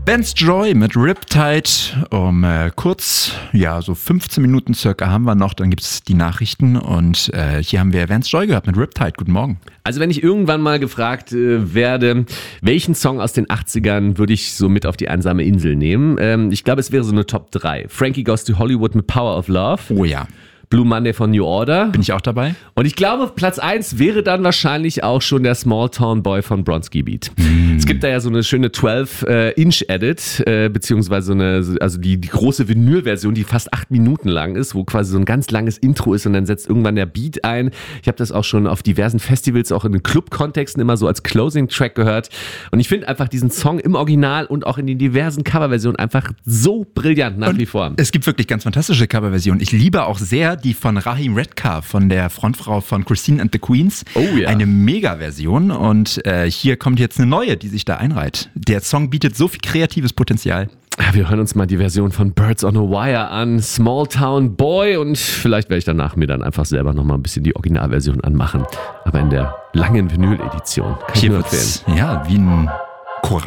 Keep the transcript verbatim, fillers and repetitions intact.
Vance Joy mit Riptide. Um äh, kurz, ja, so fünfzehn Minuten circa haben wir noch, dann gibt es die Nachrichten und äh, hier haben wir Vance Joy gehört mit Riptide. Guten Morgen. Also wenn ich irgendwann mal gefragt äh, werde, welchen Song aus den achtzigern würde ich so mit auf die einsame Insel nehmen? Ähm, ich glaube, es wäre so eine Top drei. Frankie Goes to Hollywood mit Power of Love. Oh ja. Blue Monday von New Order. Bin ich auch dabei? Und ich glaube, Platz eins wäre dann wahrscheinlich auch schon der Small Town Boy von Bronski Beat. Mm. Es gibt da ja so eine schöne zwölf Inch Edit, äh, beziehungsweise so eine, also die, die große Vinyl-Version, die fast acht Minuten lang ist, wo quasi so ein ganz langes Intro ist und dann setzt irgendwann der Beat ein. Ich habe das auch schon auf diversen Festivals, auch in den Club-Kontexten immer so als Closing-Track gehört. Und ich finde einfach diesen Song im Original und auch in den diversen Coverversionen einfach so brillant nach und wie vor. Es gibt wirklich ganz fantastische Coverversionen. Ich liebe auch sehr die von Raheem Redcar, von der Frontfrau von Christine and the Queens. Oh ja. Eine Mega-Version und äh, hier kommt jetzt eine neue, die sich da einreiht. Der Song bietet so viel kreatives Potenzial. Ja, wir hören uns mal die Version von Birds on a Wire an, Small Town Boy, und vielleicht werde ich danach mir dann einfach selber nochmal ein bisschen die Originalversion anmachen. Aber in der langen Vinyl-Edition. Kann ich Hier nur wird's, empfehlen. ja, wie ein